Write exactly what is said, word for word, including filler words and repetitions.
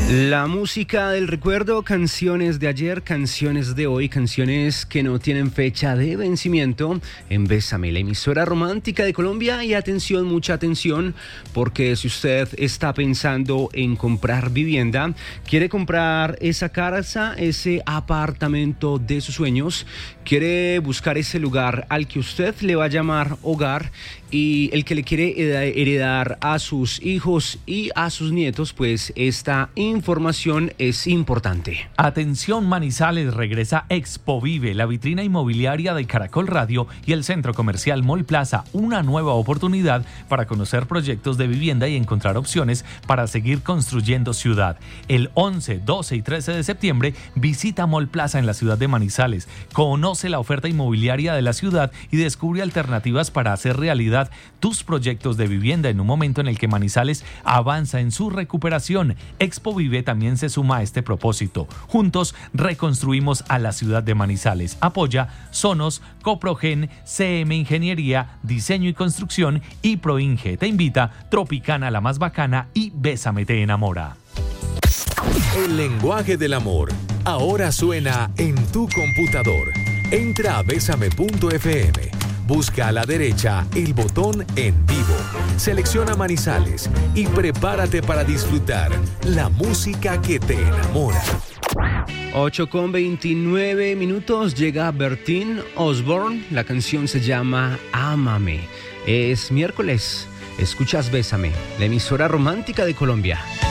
La música del recuerdo, canciones de ayer, canciones de hoy, canciones que no tienen fecha de vencimiento en Bésame, la emisora romántica de Colombia. Y atención, mucha atención, porque si usted está pensando en comprar vivienda, quiere comprar esa casa, ese apartamento de sus sueños, quiere buscar ese lugar al que usted le va a llamar hogar y el que le quiere heredar a sus hijos y a sus nietos, pues esta información es importante. Atención Manizales, regresa Expo Vive, la vitrina inmobiliaria de Caracol Radio y el centro comercial Mall Plaza, una nueva oportunidad para conocer proyectos de vivienda y encontrar opciones para seguir construyendo ciudad. El once, doce y trece de septiembre visita Mall Plaza en la ciudad de Manizales, conoce la oferta inmobiliaria de la ciudad y descubre alternativas para hacer realidad tus proyectos de vivienda en un momento en el que Manizales avanza en su recuperación. Expo Vive también se suma a este propósito. Juntos reconstruimos a la ciudad de Manizales. Apoya Sonos, Coprogen, C M Ingeniería, Diseño y Construcción y Proinge. Te invita Tropicana, la más bacana, y Bésame te enamora. El lenguaje del amor ahora suena en tu computador. Entra a bésame punto efe eme. Busca a la derecha el botón En Vivo, selecciona Manizales y prepárate para disfrutar la música que te enamora. ocho con veintinueve minutos, llega Bertín Osborne, la canción se llama Ámame. Es miércoles, escuchas Bésame, la emisora romántica de Colombia.